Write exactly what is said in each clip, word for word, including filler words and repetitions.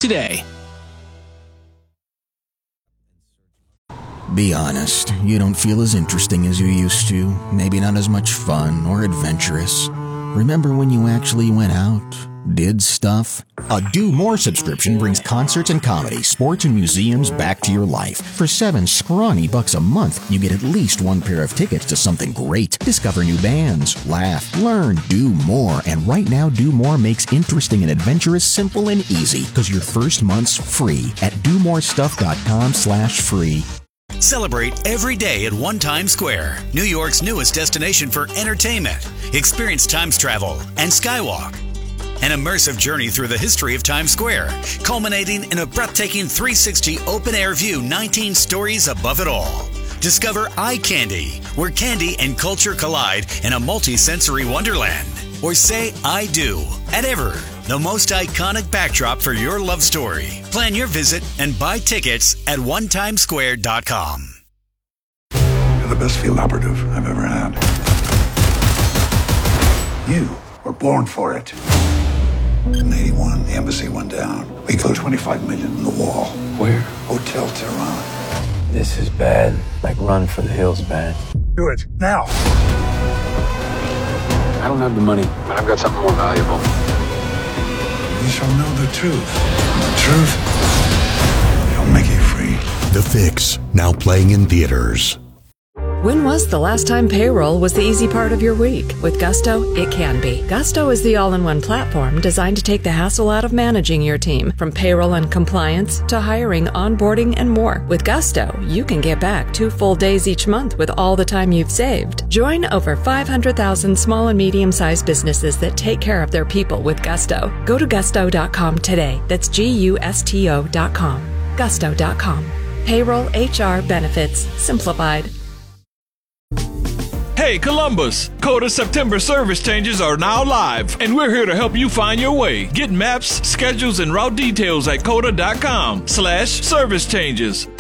today. Be honest, you don't feel as interesting as you used to, maybe not as much fun or adventurous. Remember when you actually went out, did stuff? A Do More subscription brings concerts and comedy, sports and museums back to your life. For seven scrawny bucks a month, you get at least one pair of tickets to something great. Discover new bands, laugh, learn, do more. And right now, Do More makes interesting and adventurous simple and easy, because your first month's free at do more stuff dot com slash free. Celebrate every day at One Times Square, New York's newest destination for entertainment. Experience Times travel and Skywalk. An immersive journey through the history of Times Square, culminating in a breathtaking three sixty open-air view nineteen stories above it all. Discover Eye Candy, where candy and culture collide in a multi-sensory wonderland. Or say I do at Ever, the most iconic backdrop for your love story. Plan your visit and buy tickets at one times square dot com. You're the best field operative I've ever had. You were born for it. In eighty-one, the embassy went down. We put twenty-five million in the wall. Where? Hotel Tehran. This is bad. Like Run for the Hills bad. Do it, now. I don't have the money, but I've got something more valuable. You shall know the truth. And the truth shall make you free. The Fix, now playing in theaters. When was the last time payroll was the easy part of your week? With Gusto, it can be. Gusto is the all-in-one platform designed to take the hassle out of managing your team, from payroll and compliance to hiring, onboarding, and more. With Gusto, you can get back two full days each month with all the time you've saved. Join over five hundred thousand small and medium-sized businesses that take care of their people with Gusto. Go to gusto dot com today. That's G U S T O dot com. gusto dot com. Payroll, H R, benefits, simplified. Hey Columbus, Coda September service changes are now live, and we're here to help you find your way. Get maps, schedules, and route details at coda dot com slash service changes.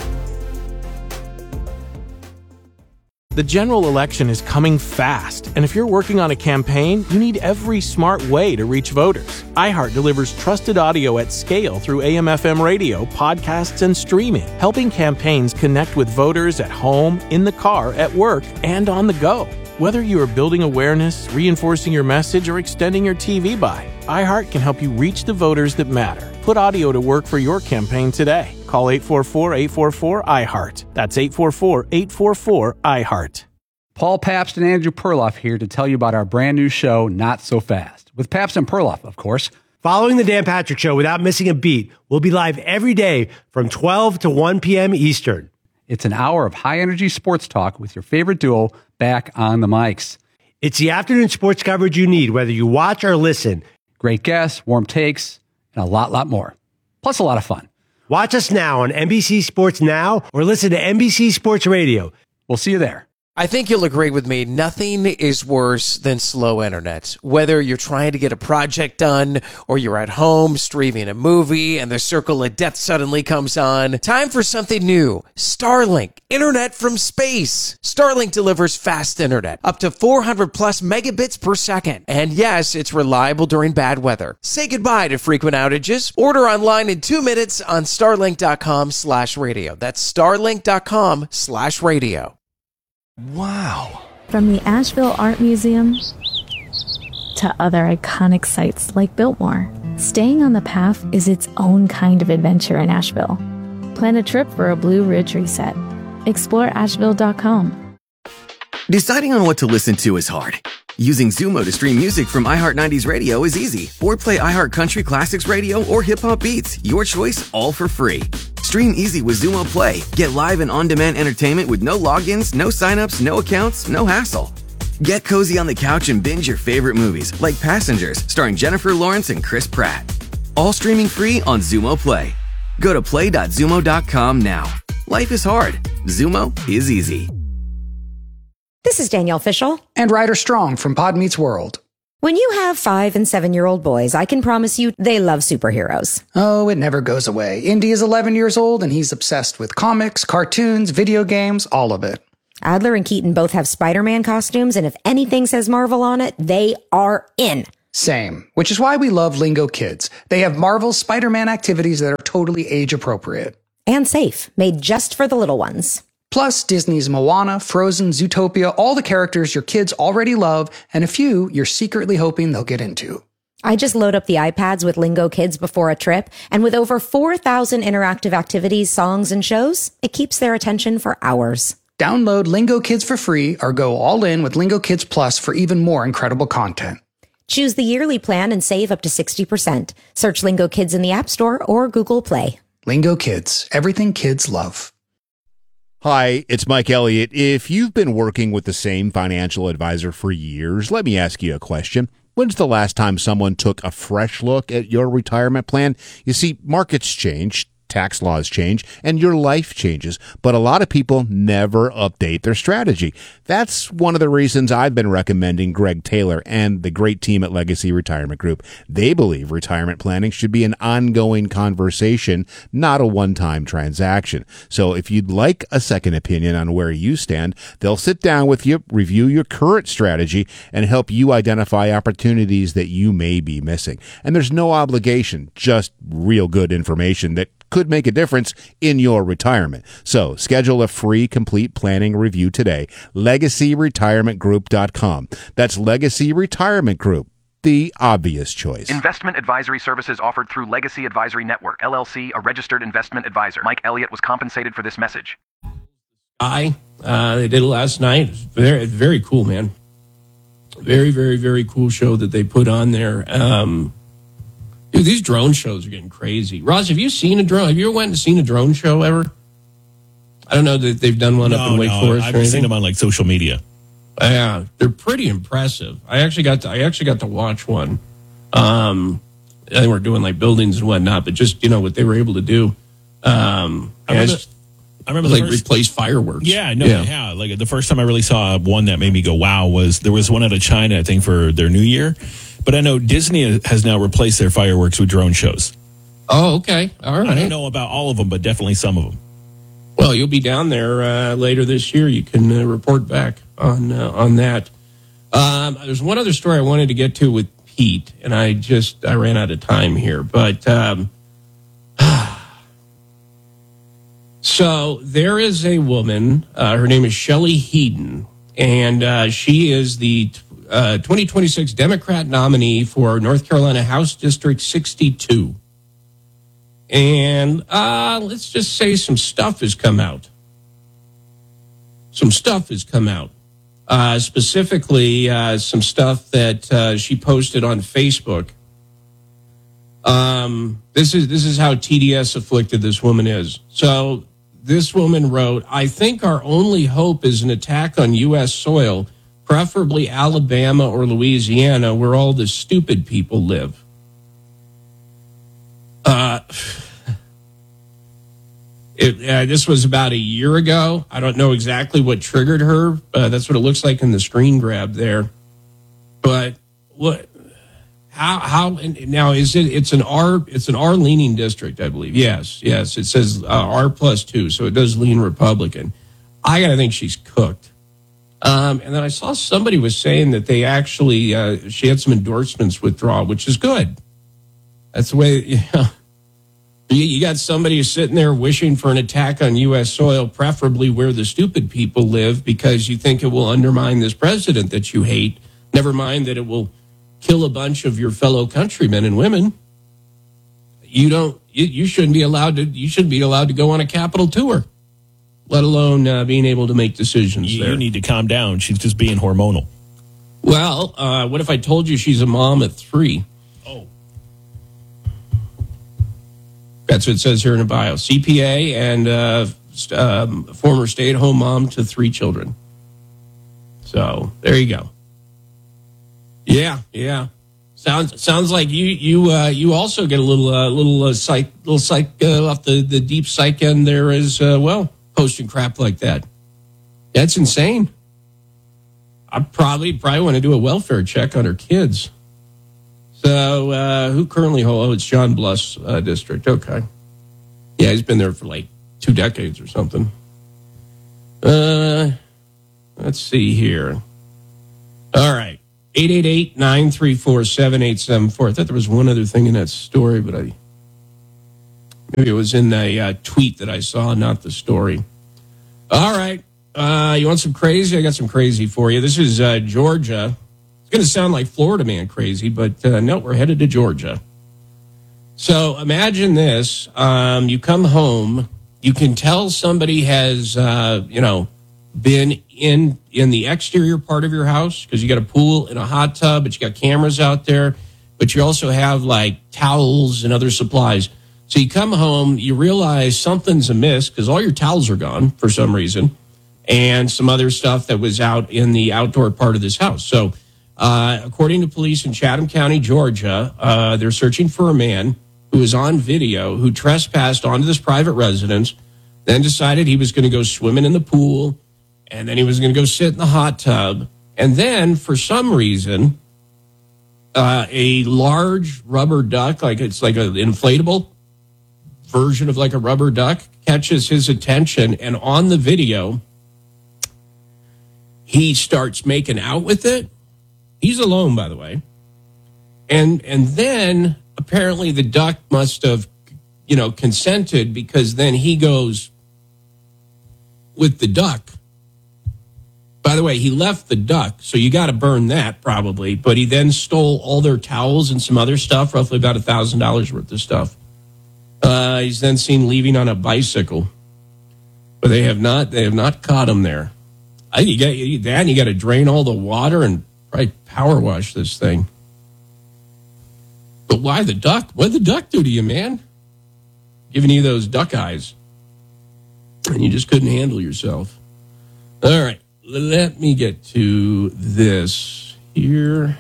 The general election is coming fast, and if you're working on a campaign, you need every smart way to reach voters. iHeart delivers trusted audio at scale through A M F M radio, podcasts, and streaming, helping campaigns connect with voters at home, in the car, at work, and on the go. Whether you are building awareness, reinforcing your message, or extending your T V buy, iHeart can help you reach the voters that matter. Put audio to work for your campaign today. Call eight four four, eight four four, I heart. That's eight four four, eight four four, I heart. Paul Pabst and Andrew Perloff here to tell you about our brand new show, Not So Fast, with Pabst and Perloff, of course. Following the Dan Patrick Show without missing a beat, we'll be live every day from twelve to one p.m. Eastern. It's an hour of high-energy sports talk with your favorite duo back on the mics. It's the afternoon sports coverage you need, whether you watch or listen. Great guests, warm takes, and a lot, lot more. Plus a lot of fun. Watch us now on N B C Sports Now or listen to N B C Sports Radio. We'll see you there. I think you'll agree with me. Nothing is worse than slow internet. Whether you're trying to get a project done or you're at home streaming a movie and the circle of death suddenly comes on. Time for something new. Starlink. Internet from space. Starlink delivers fast internet. Up to four hundred plus megabits per second. And yes, it's reliable during bad weather. Say goodbye to frequent outages. Order online in two minutes on starlink.com slash radio. That's starlink.com slash radio. Wow. From the Asheville Art Museum to other iconic sites like Biltmore, staying on the path is its own kind of adventure in Asheville. Plan a trip for a Blue Ridge reset. Explore asheville dot com. Deciding on what to listen to is hard. Using Zumo to stream music from iHeart nineties Radio is easy. Or play iHeart Country Classics Radio or Hip Hop Beats. Your choice, all for free. Stream easy with Zumo Play. Get live and on-demand entertainment with no logins, no signups, no accounts, no hassle. Get cozy on the couch and binge your favorite movies, like Passengers, starring Jennifer Lawrence and Chris Pratt. All streaming free on Zumo Play. Go to play dot zumo dot com now. Life is hard. Zumo is easy. This is Danielle Fishel. And Ryder Strong from Pod Meets World. When you have five and seven-year-old boys, I can promise you they love superheroes. Oh, it never goes away. Indy is eleven years old, and he's obsessed with comics, cartoons, video games, all of it. Adler and Keaton both have Spider-Man costumes, and if anything says Marvel on it, they are in. Same, which is why we love Lingo Kids. They have Marvel Spider-Man activities that are totally age appropriate. And safe, made just for the little ones. Plus, Disney's Moana, Frozen, Zootopia, all the characters your kids already love, and a few you're secretly hoping they'll get into. I just load up the iPads with Lingo Kids before a trip, and with over four thousand interactive activities, songs, and shows, it keeps their attention for hours. Download Lingo Kids for free or go all in with Lingo Kids Plus for even more incredible content. Choose the yearly plan and save up to sixty percent. Search Lingo Kids in the App Store or Google Play. Lingo Kids, everything kids love. Hi, it's Mike Elliott. If you've been working with the same financial advisor for years, let me ask you a question. When's the last time someone took a fresh look at your retirement plan? You see, markets change, tax laws change, and your life changes, but a lot of people never update their strategy. That's one of the reasons I've been recommending Greg Taylor and the great team at Legacy Retirement Group. They believe retirement planning should be an ongoing conversation, not a one-time transaction. So if you'd like a second opinion on where you stand, they'll sit down with you, review your current strategy, and help you identify opportunities that you may be missing. And there's no obligation, just real good information that could make a difference in your retirement. So schedule a free complete planning review today. legacy retirement group dot com. That's Legacy Retirement Group, the obvious choice. Investment advisory services offered through Legacy Advisory Network, L L C, a registered investment advisor. Mike Elliott was compensated for this message. I, uh, they did it last night. Very, very cool, man. Very, very, very cool show that they put on there. Um, Dude, these drone shows are getting crazy. Ross, have you seen a drone? Have you ever went and seen a drone show ever? I don't know that they've done one no, up in Wake no, Forest. I've seen them on like social media. Yeah, they're pretty impressive. I actually got to, I actually got to watch one. Um, they were doing like buildings and whatnot, but just you know what they were able to do. Um, I remember, just, I remember like the first, replace fireworks. Yeah, no, yeah. yeah. Like the first time I really saw one that made me go wow was there was one out of China, I think, for their New Year. But I know Disney has now replaced their fireworks with drone shows. Oh, okay. All right. I don't know about all of them, but definitely some of them. Well, you'll be down there uh, later this year. You can uh, report back on uh, on that. Um, there's one other story I wanted to get to with Pete, and I just I ran out of time here. But um, so there is a woman. Uh, her name is Shelley Heaton, and uh, she is the Uh, twenty twenty-six Democrat nominee for North Carolina House District sixty-two. And uh, let's just say some stuff has come out. Some stuff has come out. Uh, specifically, uh, some stuff that uh, she posted on Facebook. Um, this is this is how T D S afflicted this woman is. So this woman wrote, "I think our only hope is an attack on U S soil, preferably Alabama or Louisiana, where all the stupid people live." Uh, it, uh, this was about a year ago. I don't know exactly what triggered her. Uh, that's what it looks like in the screen grab there. But what? How? How? Now is it? It's an R. It's an R leaning district, I believe. Yes, yes. It says uh, R plus two, so it does lean Republican. I gotta think she's cooked. Um, and then I saw somebody was saying that they actually, uh, she had some endorsements withdraw, which is good. That's the way, you know, you, you got somebody who's sitting there wishing for an attack on U S soil, preferably where the stupid people live, because you think it will undermine this president that you hate. Never mind that it will kill a bunch of your fellow countrymen and women. You don't, you, you shouldn't be allowed to, you shouldn't be allowed to go on a Capitol tour, let alone uh, being able to make decisions you, there. You need to calm down. She's just being hormonal. Well, uh, what if I told you she's a mom at three? Oh. That's what it says here in the bio. C P A and uh, st- um, former stay-at-home mom to three children. So, there you go. Yeah, yeah. Sounds sounds like you you uh, you also get a little uh, little uh, psych little psych uh, off the, the deep psych end there as uh, well. Posting crap like that. That's insane. I probably probably want to do a welfare check on her kids. So uh, who currently holds? Oh, it's John Bluss uh, district. Okay. Yeah, he's been there for like two decades or something. Uh, let's see here. All right. eight eight eight, nine three four, seven eight seven four. I thought there was one other thing in that story, but I Maybe it was in a uh, tweet that I saw, not the story. All right. Uh, you want some crazy? I got some crazy for you. This is uh, Georgia. It's going to sound like Florida man crazy, but uh, no, we're headed to Georgia. So imagine this. Um, you come home. You can tell somebody has, uh, you know, been in in the exterior part of your house because you got a pool and a hot tub, but you got cameras out there, but you also have like towels and other supplies. So you come home, you realize something's amiss because all your towels are gone for some reason, and some other stuff that was out in the outdoor part of this house. So uh, according to police in Chatham County, Georgia, uh, they're searching for a man who was on video who trespassed onto this private residence, then decided he was going to go swimming in the pool, and then he was going to go sit in the hot tub. And then for some reason, uh, a large rubber duck, like it's like an inflatable version of like a rubber duck, catches his attention, and on the video he starts making out with it. He's alone, by the way. And and then apparently the duck must have, you know, consented, because then he goes with the duck. By the way, he left the duck, so you got to burn that probably, but he then stole all their towels and some other stuff, roughly about one thousand dollars worth of stuff. Uh, he's then seen leaving on a bicycle, but they have not. They have not caught him there. I think you got you, that, and you got to drain all the water and probably power wash this thing. But why the duck? What did the duck do to you, man? Giving you those duck eyes, and you just couldn't handle yourself. All right, let me get to this here.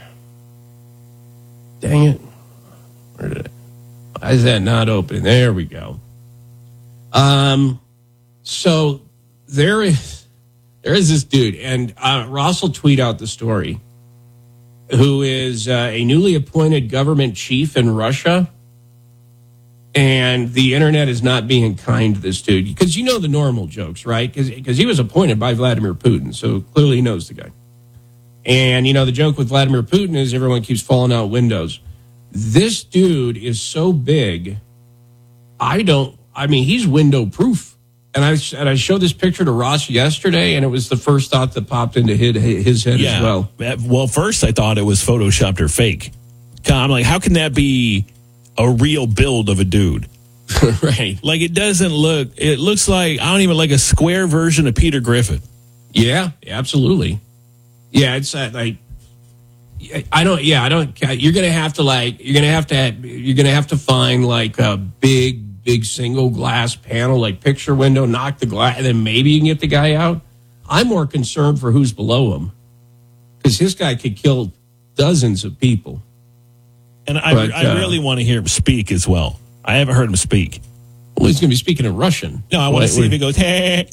Dang it! Where did it? Why is that not open? There we go. Um, so there is there is this dude, and uh, Ross will tweet out the story, who is uh, a newly appointed government chief in Russia, and the internet is not being kind to this dude, because you know the normal jokes, right? Because he was appointed by Vladimir Putin, so clearly he knows the guy. And you know the joke with Vladimir Putin is everyone keeps falling out windows. This dude is so big, I don't, I mean, he's window proof. And I, and I showed this picture to Ross yesterday, and it was the first thought that popped into his, his head yeah. as well. Well, first I thought it was photoshopped or fake. I'm like, how can that be a real build of a dude? Right. Like, it doesn't look, it looks like, I don't even like a square version of Peter Griffin. Yeah, absolutely. Yeah, it's uh, like, I don't, yeah, I don't, you're going to have to like, you're going to have to, you're going to have to find like a big, big single glass panel, like picture window, knock the glass, and then maybe you can get the guy out. I'm more concerned for who's below him, because this guy could kill dozens of people. And I, but, I uh, really want to hear him speak as well. I haven't heard him speak. Well, he's going to be speaking in Russian. No, I want to see if he goes, hey.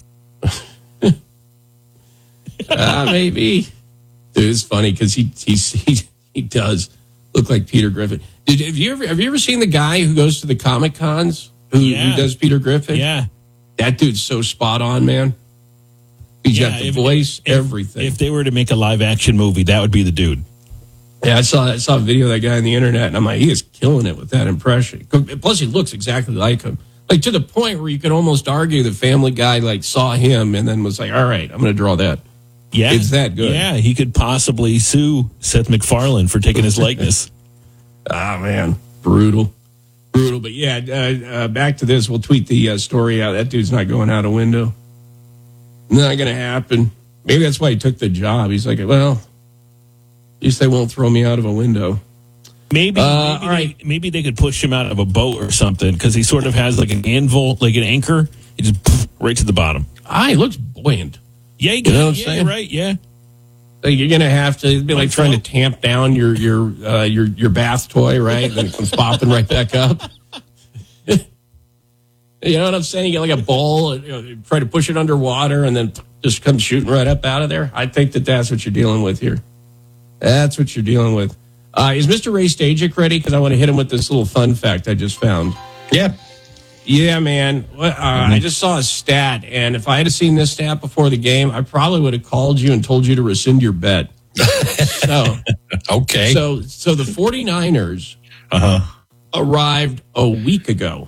uh, maybe. Dude, it's funny because he, he's, he he does look like Peter Griffin. Did have you ever have you ever seen the guy who goes to the Comic Cons who, yeah. who does Peter Griffin? Yeah, that dude's so spot on, man. He's yeah, got the if, voice, if, everything. If they were to make a live action movie, that would be the dude. Yeah, I saw I saw a video of that guy on the internet, and I'm like, he is killing it with that impression. Plus, he looks exactly like him, like to the point where you could almost argue the Family Guy like saw him and then was like, all right, I'm going to draw that. Yeah, it's that good. Yeah, he could possibly sue Seth MacFarlane for taking his likeness. Ah, man, brutal, brutal. But yeah, uh, uh, back to this. We'll tweet the uh, story out. That dude's not going out a window. Not going to happen. Maybe that's why he took the job. He's like, well, at least they won't throw me out of a window. Maybe, uh, maybe, right. they, maybe they could push him out of a boat or something, because he sort of has like an anvil, like an anchor. He just poof, right to the bottom. Ah, he looks buoyant. Yeah, you, you know what I'm yeah, saying? Right, yeah. Like you're gonna have to it'd be like trying to tamp down your your uh, your your bath toy, right? Then it comes popping right back up. You know what I'm saying? You get like a ball, you know, try to push it underwater, and then just come shooting right up out of there. I think that that's what you're dealing with here. That's what you're dealing with. Uh, is Mister Ray Stajic ready? Because I want to hit him with this little fun fact I just found. Yeah. Yeah, man. Uh, mm-hmm. I just saw a stat, and if I had seen this stat before the game, I probably would have called you and told you to rescind your bet. so, okay. So, so the 49ers uh-huh. arrived a week ago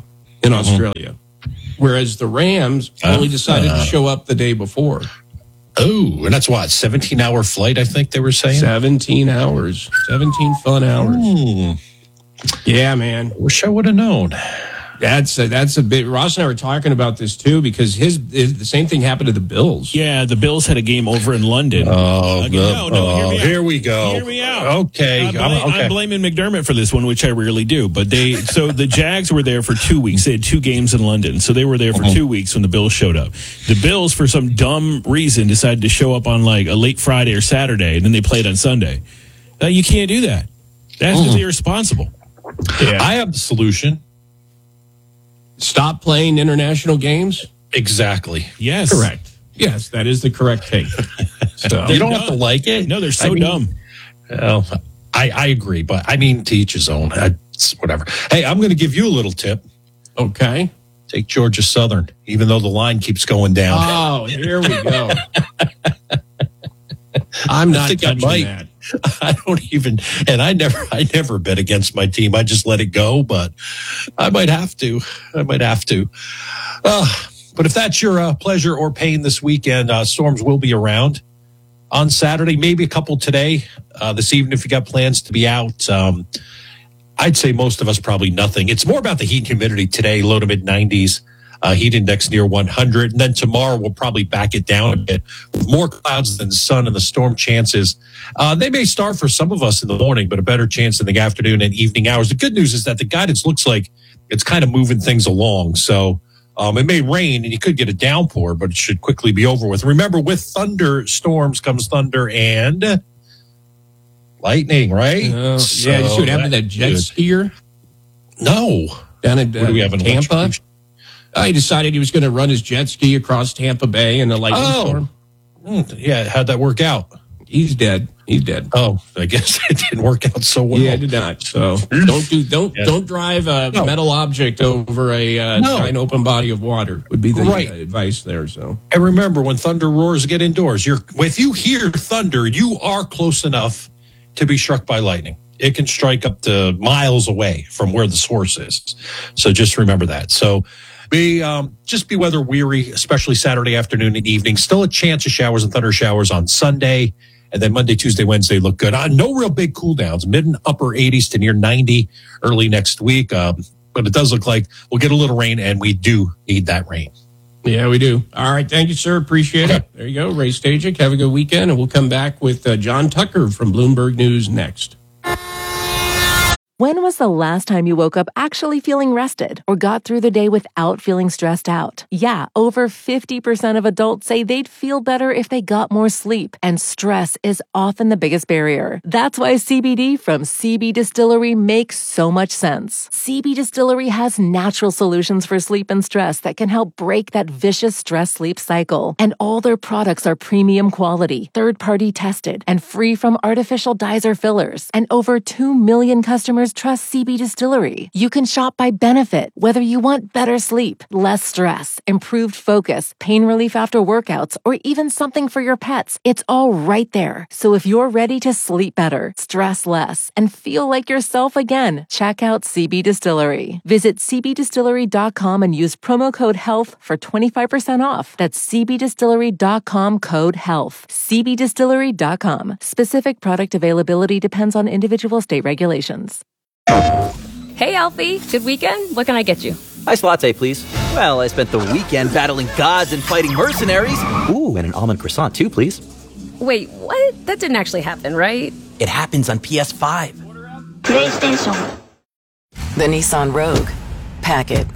in Australia, whereas the Rams only decided to show up the day before. Oh, and that's what, seventeen hour flight, I think they were saying? seventeen hours. seventeen fun hours. Ooh. Yeah, man. Wish I would have known. That's a, that's a bit. Ross and I were talking about this too because his, his the same thing happened to the Bills. Yeah, the Bills had a game over in London. Oh, uh, the, no, no, hear oh me out. here we go. Hear me out. Okay. I'm, bla- okay. I'm blaming McDermott for this one, which I rarely do. But they, so the Jags were there for two weeks. They had two games in London, so they were there for uh-huh. two weeks when the Bills showed up. The Bills, for some dumb reason, decided to show up on like a late Friday or Saturday, and then they played on Sunday. Uh, you can't do that. That's just uh-huh. irresponsible. Yeah. I have the solution. Stop playing international games? Exactly. Yes. Correct. Yes, that is the correct take. So you don't have to like it. No, they're so I mean, dumb. Well, I, I agree, but I mean, to each his own. It's whatever. Hey, I'm going to give you a little tip. Okay. Take Georgia Southern, even though the line keeps going down. Oh, here we go. I'm not I think touching I might. that. I don't even, and I never, I never bet against my team. I just let it go, but I might have to. I might have to. Uh, but if that's your uh, pleasure or pain this weekend, uh, storms will be around on Saturday, maybe a couple today, uh, this evening if you got plans to be out. Um, I'd say most of us probably nothing. It's more about the heat and humidity today, low to mid nineties. Uh, heat index near one hundred. And then tomorrow we'll probably back it down a bit with more clouds than sun and the storm chances. Uh, they may start for some of us in the morning, but a better chance in the afternoon and evening hours. The good news is that the guidance looks like it's kind of moving things along. So um, it may rain and you could get a downpour, but it should quickly be over with. Remember, with thunderstorms comes thunder and lightning, right? Uh, so yeah, you see what happened to that jet good. skier? No. Down at uh, What do we have in Tampa? Uh, he decided he was going to run his jet ski across Tampa Bay in a lightning Oh. storm. Mm, yeah, how'd that work out? He's dead. He's dead. Oh, I guess it didn't work out so well. Yeah, it did not. So don't do don't Yeah. don't drive a No. metal object over a uh, No. giant open body of water. Would be the Right. uh, advice there. So And remember, when thunder roars, get indoors. You're if you hear thunder, you are close enough to be struck by lightning. It can strike up to miles away from where the source is. So just remember that. So be um, just be weather weary, especially Saturday afternoon and evening. Still a chance of showers and thunder showers on Sunday. And then Monday, Tuesday, Wednesday look good. Uh, no real big cool downs, mid and upper eighties to near ninety early next week. Um, but it does look like we'll get a little rain, and we do need that rain. yeah, we do. All right, thank you, sir. Appreciate it. There you go, Ray Stajic. Have a good weekend, and we'll come back with uh, John Tucker from Bloomberg News next. When was the last time you woke up actually feeling rested or got through the day without feeling stressed out? Yeah, over fifty percent of adults say they'd feel better if they got more sleep, and stress is often the biggest barrier. That's why C B D from C B Distillery makes so much sense. C B Distillery has natural solutions for sleep and stress that can help break that vicious stress-sleep cycle. And all their products are premium quality, third-party tested, and free from artificial dyes or fillers. And over two million customers trust C B Distillery. You can shop by benefit, whether you want better sleep, less stress, improved focus, pain relief after workouts, or even something for your pets. It's all right there. So if you're ready to sleep better, stress less, and feel like yourself again, check out C B Distillery. Visit c b distillery dot com and use promo code HEALTH for twenty-five percent off. That's c b distillery dot com code HEALTH. c b distillery dot com. Specific product availability depends on individual state regulations. Hey, Alfie. Good weekend? What can I get you? Iced latte, please. Well, I spent the weekend battling gods and fighting mercenaries. Ooh, and an almond croissant, too, please. Wait, what? That didn't actually happen, right? It happens on P S five. PlayStation. The Nissan Rogue. Pack it.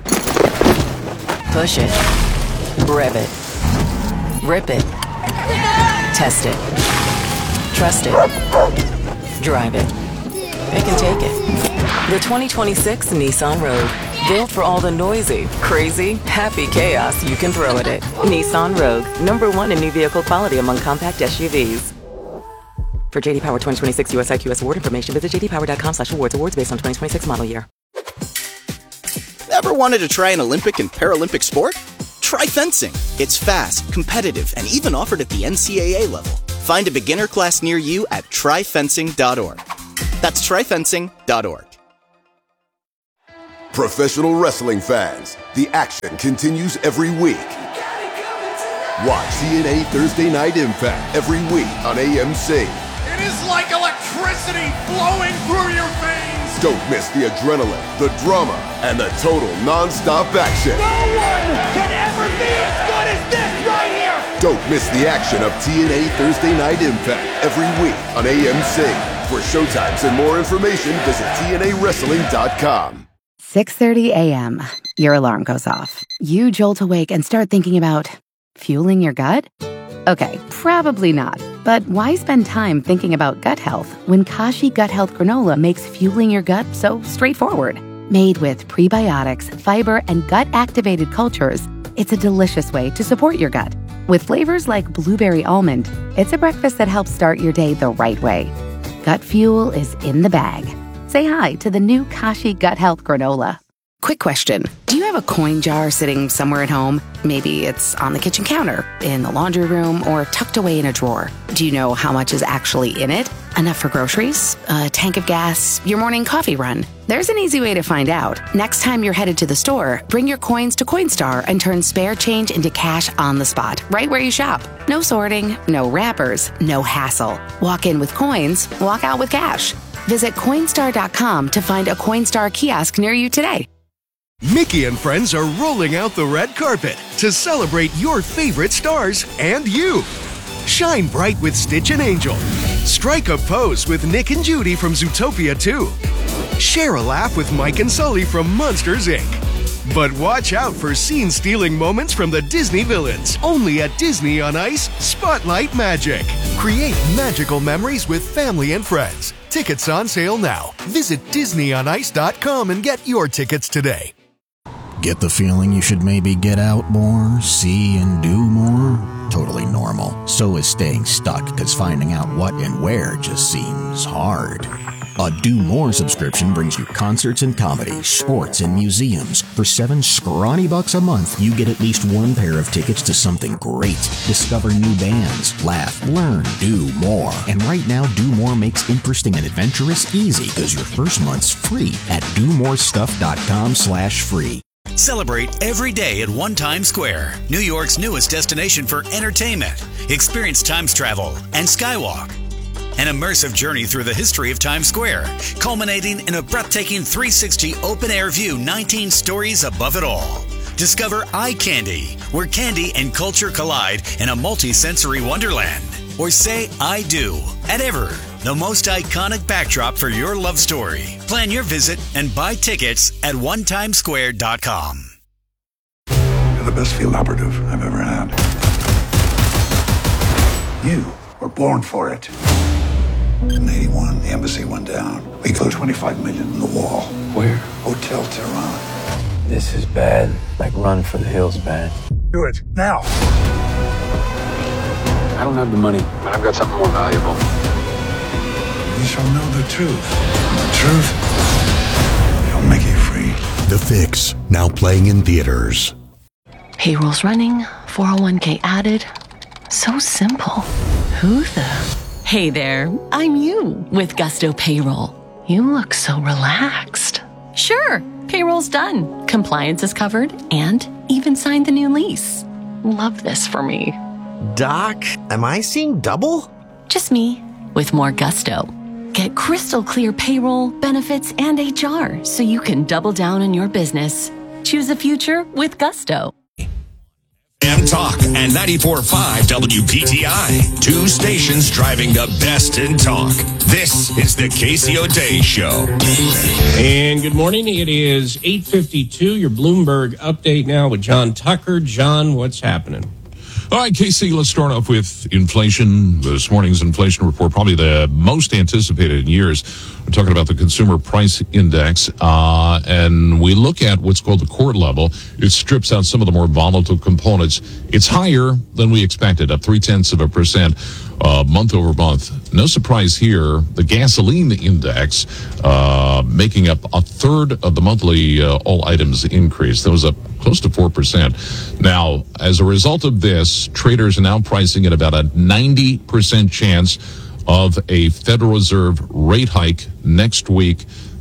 Push it. Rev it. Rip it. Test it. Trust it. Drive it. It can take it. The twenty twenty-six Nissan Rogue. Built for all the noisy, crazy, happy chaos you can throw at it. Nissan Rogue. Number one in new vehicle quality among compact S U Vs. For J D Power twenty twenty-six U S I Q S award information, visit j d power dot com slash awards. Awards based on twenty twenty-six model year. Ever wanted to try an Olympic and Paralympic sport? Try fencing. It's fast, competitive, and even offered at the N C double A level. Find a beginner class near you at try fencing dot org. That's try fencing dot org. Professional wrestling fans, the action continues every week. Watch T N A Thursday Night Impact every week on A M C. It is like electricity flowing through your veins. Don't miss the adrenaline, the drama, and the total non-stop action. No one can ever be as good as this right here. Don't miss the action of T N A Thursday Night Impact every week on A M C. For showtimes and more information, visit T N A wrestling dot com. six thirty a.m. Your alarm goes off. You jolt awake and start thinking about fueling your gut? Okay, probably not. But why spend time thinking about gut health when Kashi Gut Health Granola makes fueling your gut so straightforward? Made with prebiotics, fiber, and gut-activated cultures, it's a delicious way to support your gut. With flavors like blueberry almond, it's a breakfast that helps start your day the right way. Gut fuel is in the bag. Say hi to the new Kashi Gut Health Granola. Quick question. Do you have a coin jar sitting somewhere at home? Maybe it's on the kitchen counter, in the laundry room, or tucked away in a drawer. Do you know how much is actually in it? Enough for groceries? A tank of gas? Your morning coffee run? There's an easy way to find out. Next time you're headed to the store, bring your coins to Coinstar and turn spare change into cash on the spot, right where you shop. No sorting, no wrappers, no hassle. Walk in with coins, walk out with cash. Visit Coinstar dot com to find a Coinstar kiosk near you today. Mickey and friends are rolling out the red carpet to celebrate your favorite stars and you. Shine bright with Stitch and Angel. Strike a pose with Nick and Judy from Zootopia two. Share a laugh with Mike and Sully from Monsters, Incorporated. But watch out for scene-stealing moments from the Disney villains. Only at Disney on Ice, Spotlight Magic. Create magical memories with family and friends. Tickets on sale now. Visit Disney on Ice dot com and get your tickets today. Get the feeling you should maybe get out more, see and do more? Totally normal. So is staying stuck, because finding out what and where just seems hard. A Do More subscription brings you concerts and comedy, sports and museums. For seven scrawny bucks a month, you get at least one pair of tickets to something great. Discover new bands, laugh, learn, do more. And right now, Do More makes interesting and adventurous easy, because your first month's free at do more stuff dot com slash free. Celebrate every day at One Times Square, New York's newest destination for entertainment. Experience Times travel and Skywalk. An immersive journey through the history of Times Square, culminating in a breathtaking three sixty open-air view nineteen stories above it all. Discover Eye Candy, where candy and culture collide in a multi-sensory wonderland. Or say I do at Ever, the most iconic backdrop for your love story. Plan your visit and buy tickets at one times square dot com. You're the best field operative I've ever had. You were born for it. In eighty-one, the embassy went down. We put twenty-five million in the wall. Where? Hotel Tehran. This is bad. Like Run for the Hills bad. Do it, now. I don't have the money, but I've got something more valuable. You shall know the truth. The truth shall make you free. The Fix, now playing in theaters. Payroll's running, four oh one k added. So simple. Who the... Hey there, I'm you with Gusto Payroll. You look so relaxed. Sure, payroll's done. Compliance is covered and even signed the new lease. Love this for me. Doc, am I seeing double? Just me with more gusto. Get crystal clear payroll, benefits, and H R so you can double down on your business. Choose a future with Gusto. M Talk and ninety-four point five W P T I. Two stations driving the best in talk. This is the Casey O'Day Show. And good morning. It is eight fifty-two. Your Bloomberg update now with John Tucker. John, what's happening? All right, Casey, let's start off with inflation. This morning's inflation report, probably the most anticipated in years. We're talking about the Consumer Price Index, uh, and we look at what's called the core level. It strips out some of the more volatile components. It's higher than we expected, up three-tenths of a percent uh, month over month. No surprise here. The gasoline index uh, making up a third of the monthly uh, all items increase. That was up close to four percent. Now, as a result of this, traders are now pricing at about a ninety percent chance of a Federal Reserve rate hike next week.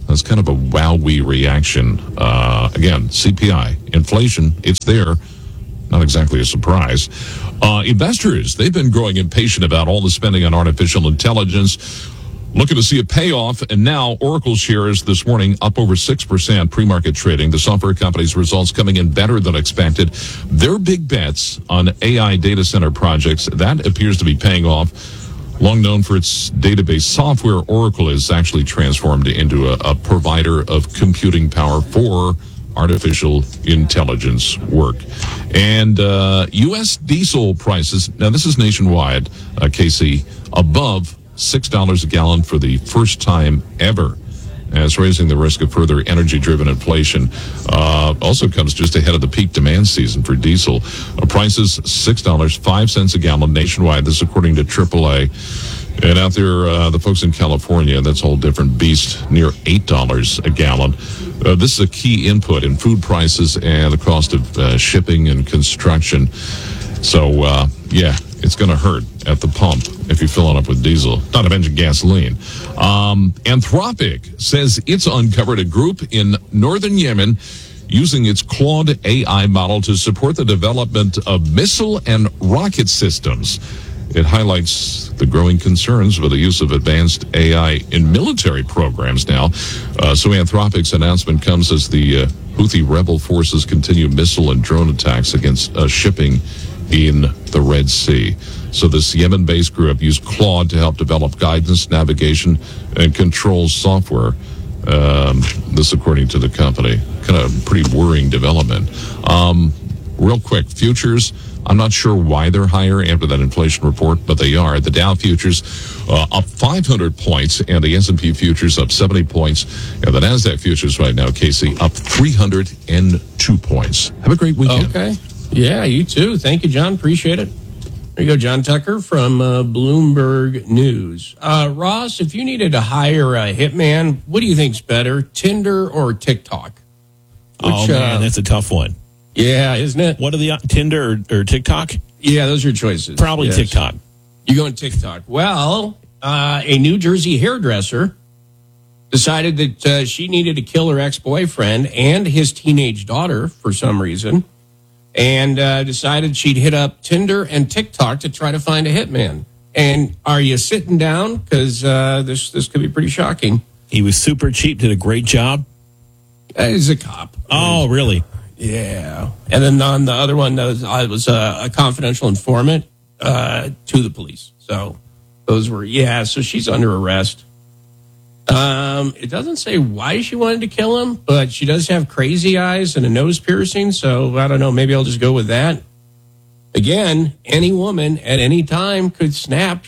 That's kind of a wowee reaction. Uh, again, C P I, inflation, it's there. Not exactly a surprise. Uh, investors, they've been growing impatient about all the spending on artificial intelligence, looking to see a payoff. And now Oracle shares this morning up over six percent pre-market trading. The software company's results coming in better than expected. Their big bets on A I data center projects, that appears to be paying off. Long known for its database software, Oracle is actually transformed into a, a provider of computing power for artificial intelligence work. And uh, U S diesel prices, now this is nationwide, uh, K C, above six dollars a gallon for the first time ever. As raising the risk of further energy-driven inflation. Uh, also comes just ahead of the peak demand season for diesel. Uh, prices six dollars and five cents a gallon nationwide. This is according to triple A. And out there, uh, the folks in California, that's a whole different beast, near eight dollars a gallon. Uh, this is a key input in food prices and the cost of uh, shipping and construction. So, uh, yeah, it's going to hurt at the pump if you're filling up with diesel, not to mention gasoline. Um, Anthropic says it's uncovered a group in northern Yemen using its Claude A I model to support the development of missile and rocket systems. It highlights the growing concerns with the use of advanced A I in military programs now. Uh, so Anthropic's announcement comes as the uh, Houthi rebel forces continue missile and drone attacks against uh, shipping in the Red Sea. So this Yemen-based group used Claude to help develop guidance, navigation, and control software. Um, this according to the company. Kind of pretty worrying development. Um, real quick, futures. I'm not sure why they're higher after that inflation report, but they are. The Dow futures uh, up five hundred points, and the S and P futures up seventy points. And the NASDAQ futures right now, Casey, up three hundred two points. Have a great weekend. Okay. Yeah, you too. Thank you, John. Appreciate it. There you go, John Tucker from uh, Bloomberg News. Uh, Ross, if you needed to hire a hitman, what do you think's better, Tinder or TikTok? Which, oh, man, uh, that's a tough one. Yeah, isn't it? What are the, uh, Tinder or, or TikTok? Yeah, those are your choices. Probably yes. TikTok. You going TikTok. Well, uh, a New Jersey hairdresser decided that uh, she needed to kill her ex-boyfriend and his teenage daughter for some reason, and uh, decided she'd hit up Tinder and TikTok to try to find a hitman. And are you sitting down? Because uh, this this could be pretty shocking. He was super cheap, did a great job. Uh, he's a cop. Oh, really? Yeah. And then on the other one, was, I was a, a confidential informant uh, to the police. So those were, yeah, so she's under arrest. Um, it doesn't say why she wanted to kill him, but she does have crazy eyes and a nose piercing. So I don't know. Maybe I'll just go with that. Again, any woman at any time could snap,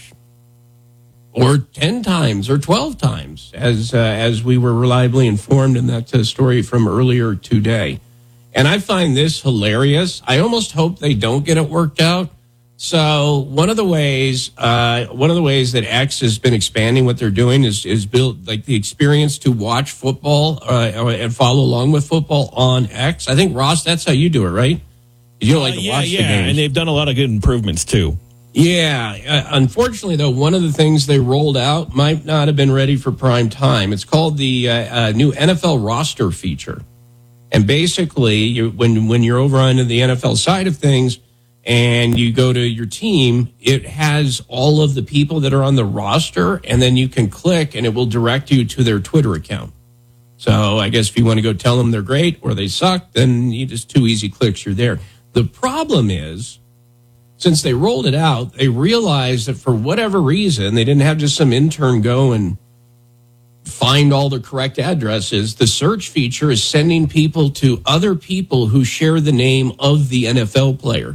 or ten times or twelve times, as uh, as we were reliably informed in that uh, story from earlier today. And I find this hilarious. I almost hope they don't get it worked out. So one of the ways, uh, one of the ways that X has been expanding what they're doing is is build like the experience to watch football uh, and follow along with football on X. I think Ross, that's how you do it, right? You don't like uh, to yeah, watch yeah, the games. And they've done a lot of good improvements too. Yeah, uh, unfortunately though, one of the things they rolled out might not have been ready for prime time. It's called the uh, uh, new N F L roster feature, and basically, you, when when you're over on the N F L side of things, and you go to your team, it has all of the people that are on the roster, and then you can click and it will direct you to their Twitter account. So I guess if you want to go tell them they're great or they suck, then you just two easy clicks, you're there. The problem is, since they rolled it out, they realized that for whatever reason, they didn't have just some intern go and find all the correct addresses. The search feature is sending people to other people who share the name of the N F L player.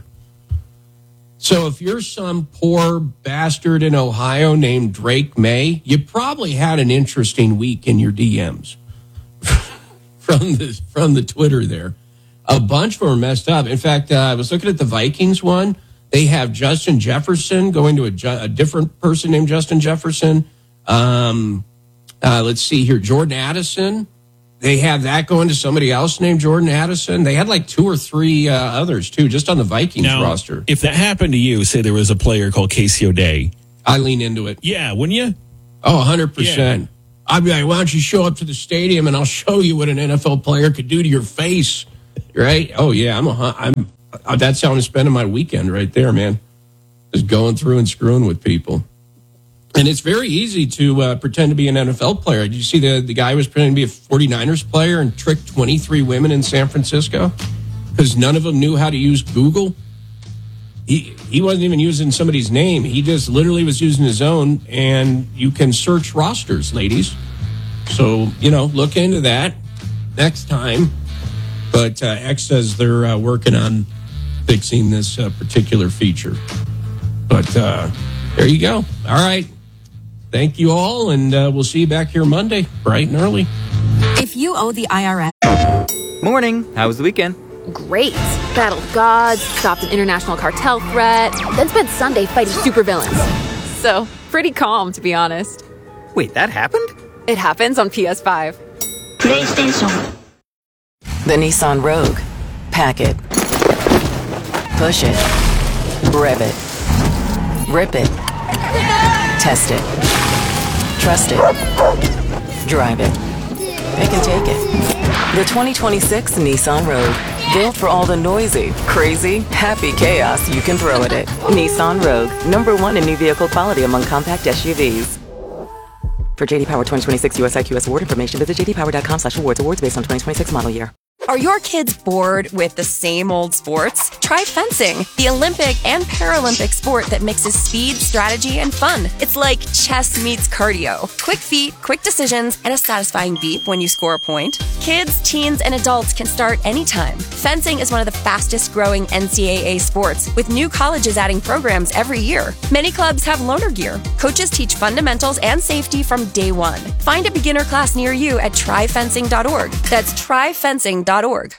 So if you're some poor bastard in Ohio named Drake May, you probably had an interesting week in your D Ms from the from the Twitter there. A bunch of them are messed up. In fact, uh, I was looking at the Vikings one. They have Justin Jefferson going to a, ju- a different person named Justin Jefferson. Um, uh, let's see here, Jordan Addison. They have that going to somebody else named Jordan Addison. They had like two or three uh, others, too, just on the Vikings now, roster. If that happened to you, say there was a player called Casey O'Day. I lean into it. Yeah, wouldn't you? Oh, one hundred percent. I'd be like, why don't you show up to the stadium and I'll show you what an N F L player could do to your face, right? Oh yeah, I'm a, I'm. Uh, that's how I'm spending my weekend right there, man. Just going through and screwing with people. And it's very easy to uh, pretend to be an N F L player. Did you see the, the guy who was pretending to be a forty-niners player and tricked twenty-three women in San Francisco? Because none of them knew how to use Google. He he wasn't even using somebody's name. He just literally was using his own, and you can search rosters, ladies. So, you know, look into that next time. But uh, X says they're uh, working on fixing this uh, particular feature. But uh, there you go. All right. Thank you all, and uh, we'll see you back here Monday, bright and early. If you owe the I R S... Morning. How was the weekend? Great. Battled gods, stopped an international cartel threat, then spent Sunday fighting supervillains. So, pretty calm, to be honest. Wait, that happened? It happens on P S five. PlayStation. The Nissan Rogue. Pack it. Push it. Rev it. Rip it. Test it. Trust it. Drive it. Pick and take it. The twenty twenty-six Nissan Rogue. Built for all the noisy, crazy, happy chaos you can throw at it. Nissan Rogue. Number one in new vehicle quality among compact S U Vs. For J D Power twenty twenty-six U S I Q S award information, visit j d power dot com slash awards. Awards based on twenty twenty-six model year. Are your kids bored with the same old sports? Try fencing, the Olympic and Paralympic sport that mixes speed, strategy, and fun. It's like chess meets cardio. Quick feet, quick decisions, and a satisfying beep when you score a point. Kids, teens, and adults can start anytime. Fencing is one of the fastest growing N C double A sports, with new colleges adding programs every year. Many clubs have loaner gear. Coaches teach fundamentals and safety from day one. Find a beginner class near you at try fencing dot org. That's try fencing dot org.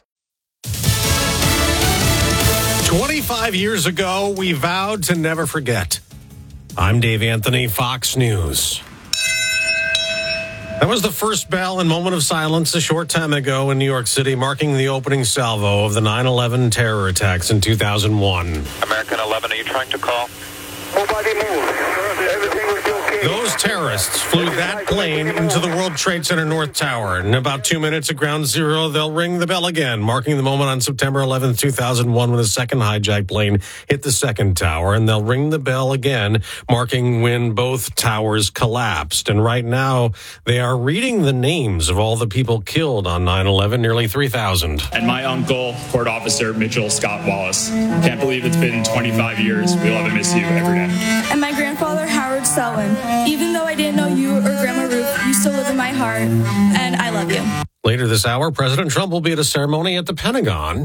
twenty-five years ago, we vowed to never forget. I'm Dave Anthony, Fox News. That was the first bell and moment of silence a short time ago in New York City, marking the opening salvo of the nine eleven terror attacks in two thousand one. American eleven, are you trying to call? Nobody move. Everything will be okay. Those terrorists flew that plane into the World Trade Center North Tower. In about two minutes at ground zero, they'll ring the bell again, marking the moment on September eleventh, two thousand one, when the second hijacked plane hit the second tower. And they'll ring the bell again, marking when both towers collapsed. And right now, they are reading the names of all the people killed on nine eleven, nearly three thousand. And my uncle, Court Officer Mitchell Scott Wallace. Can't believe it's been twenty-five years. We'll love and miss you every day. And my grandfather, Howard Selwyn. Even though I didn't know you or Grandma Ruth, you still live in my heart, and I love you. Later this hour, President Trump will be at a ceremony at the Pentagon,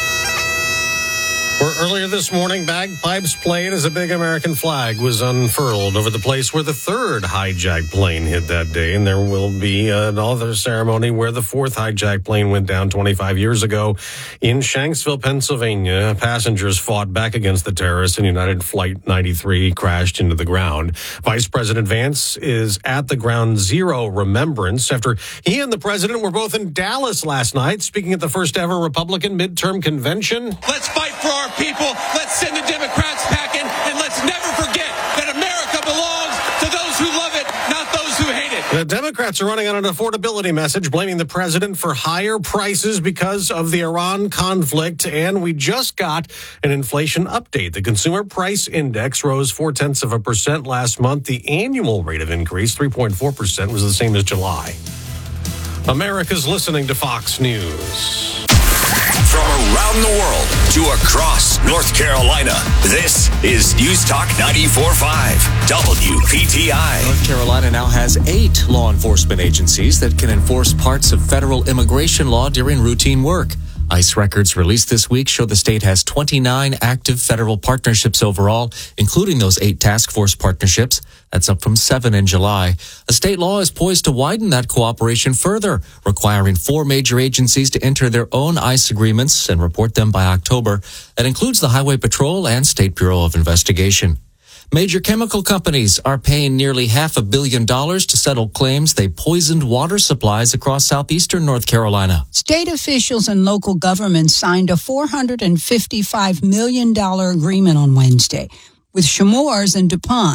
where earlier this morning, bagpipes played as a big American flag was unfurled over the place where the third hijacked plane hit that day. And there will be another ceremony where the fourth hijacked plane went down twenty-five years ago in Shanksville, Pennsylvania. Passengers fought back against the terrorists, and United Flight ninety-three crashed into the ground. Vice President Vance is at the Ground Zero remembrance after he and the president were both in Dallas last night, speaking at the first ever Republican midterm convention. Let's fight for our people. Let's send the Democrats packing, and let's never forget that America belongs to those who love it, not those who hate it. The Democrats are running on an affordability message, blaming the president for higher prices because of the Iran conflict. And we just got an inflation update. The Consumer Price Index rose four-tenths of a percent last month. The annual rate of increase, three point four percent, was the same as July. America's listening to Fox News. From around the world to across North Carolina, this is News Talk ninety-four point five W P T I. North Carolina now has eight law enforcement agencies that can enforce parts of federal immigration law during routine work. ICE records released this week show the state has twenty-nine active federal partnerships overall, including those eight task force partnerships. That's up from seven in July. A state law is poised to widen that cooperation further, requiring four major agencies to enter their own ICE agreements and report them by October. That includes the Highway Patrol and State Bureau of Investigation. Major chemical companies are paying nearly half a billion dollars to settle claims they poisoned water supplies across southeastern North Carolina. State officials and local governments signed a four hundred fifty-five million dollars agreement on Wednesday with Chemours and DuPont.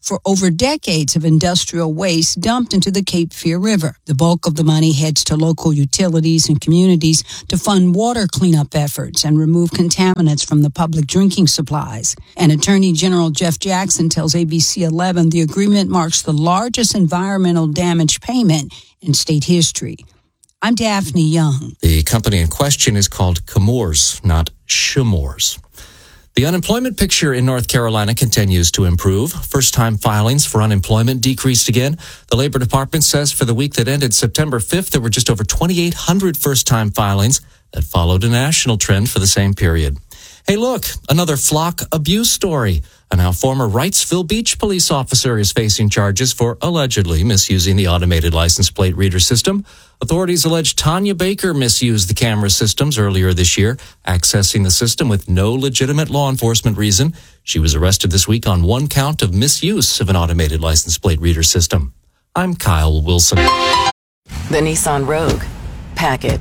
for over decades of industrial waste dumped into the Cape Fear River. The bulk of the money heads to local utilities and communities to fund water cleanup efforts and remove contaminants from the public drinking supplies. And Attorney General Jeff Jackson tells A B C eleven the agreement marks the largest environmental damage payment in state history. I'm Daphne Young. The company in question is called Chemours, not Chemours. The unemployment picture in North Carolina continues to improve. First-time filings for unemployment decreased again. The Labor Department says for the week that ended September fifth, there were just over twenty-eight hundred first-time filings. That followed a national trend for the same period. Hey, look, another flock abuse story. A now former Wrightsville Beach police officer is facing charges for allegedly misusing the automated license plate reader system. Authorities allege Tanya Baker misused the camera systems earlier this year, accessing the system with no legitimate law enforcement reason. She was arrested this week on one count of misuse of an automated license plate reader system. I'm Kyle Wilson. The Nissan Rogue. Pack it.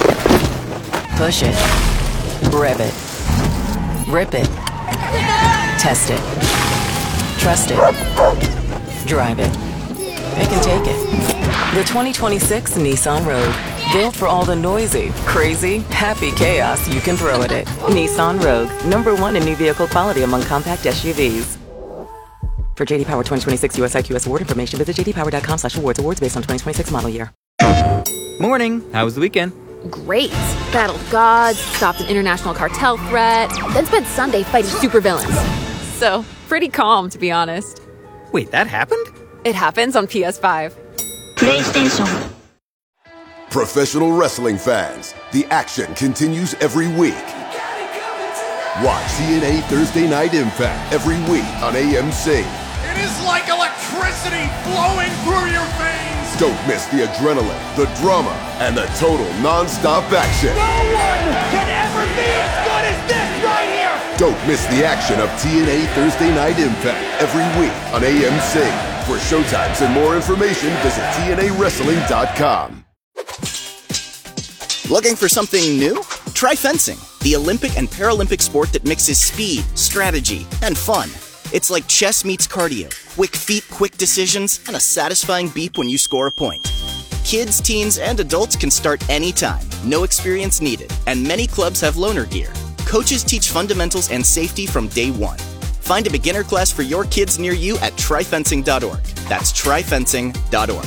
Push it. Rev it. Rip it. Test it. Trust it. Drive it. Pick and take it. The twenty twenty-six Nissan Rogue. Built for all the noisy, crazy, happy chaos you can throw at it. Nissan Rogue. Number one in new vehicle quality among compact S U Vs. For J D Power twenty twenty-six U S I Q S award information, visit j d power dot com slash awards. Awards based on twenty twenty-six model year. Morning. How was the weekend? Great. Battled gods, stopped an international cartel threat, then spent Sunday fighting supervillains. So, pretty calm, to be honest. Wait, that happened? It happens on P S five. PlayStation. Professional wrestling fans, the action continues every week. Watch T N A Thursday Night Impact every week on A M C. It is like electricity flowing through your veins. Don't miss the adrenaline, the drama, and the total non-stop action. No one can ever be as good as this right here. Don't miss the action of T N A Thursday Night Impact every week on A M C. For showtimes and more information, visit T N A wrestling dot com. Looking for something new? Try fencing, the Olympic and Paralympic sport that mixes speed, strategy, and fun. It's like chess meets cardio, quick feet, quick decisions, and a satisfying beep when you score a point. Kids, teens, and adults can start anytime, no experience needed, and many clubs have loaner gear. Coaches teach fundamentals and safety from day one. Find a beginner class for your kids near you at try fencing dot org. That's try fencing dot org.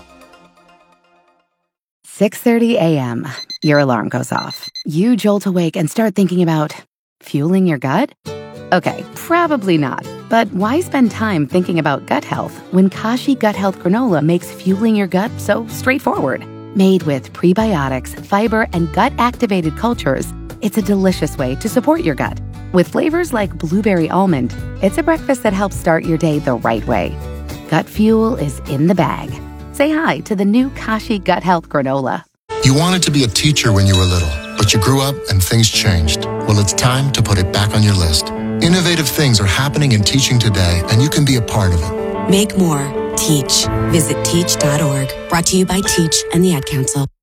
six thirty a.m. Your alarm goes off. You jolt awake and start thinking about fueling your gut? Okay, probably not. But why spend time thinking about gut health when Kashi Gut Health Granola makes fueling your gut so straightforward? Made with prebiotics, fiber, and gut-activated cultures, it's a delicious way to support your gut. With flavors like blueberry almond, it's a breakfast that helps start your day the right way. Gut fuel is in the bag. Say hi to the new Kashi Gut Health Granola. You wanted to be a teacher when you were little, but you grew up and things changed. Well, it's time to put it back on your list. Innovative things are happening in teaching today, and you can be a part of it. Make more. Teach. Visit teach dot org. Brought to you by Teach and the Ad Council.